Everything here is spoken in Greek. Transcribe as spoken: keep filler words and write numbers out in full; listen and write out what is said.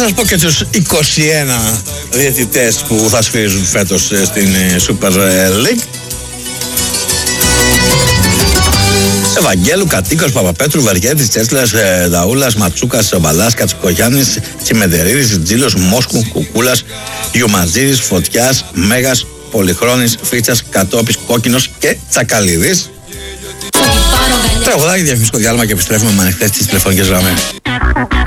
σας πω και τους είκοσι ένα διαιτητές που θα σφυρίζουν φέτος στην Super League. Ευαγγέλου, Κατοίκος, Παπαπέτρου, Βαριέτης, Τσέσλας, Δαούλας, Ματσούκας, Μπαλάς, Κατσικογιάννης, Τσιμεντερίδης, Τζίλος, Μόσκου, Κουκούλας, Γιουμαζίδης, Φωτιάς, Μέγας, Πολυχρόνης, Φίτσας, Κατόπης, Κόκκινος και Τσακαλίδης. Τραγουδάκι, διαφημιστικό διάλειμμα και επιστρέφουμε με ανοιχτές τις τηλεφωνικές γραμμές.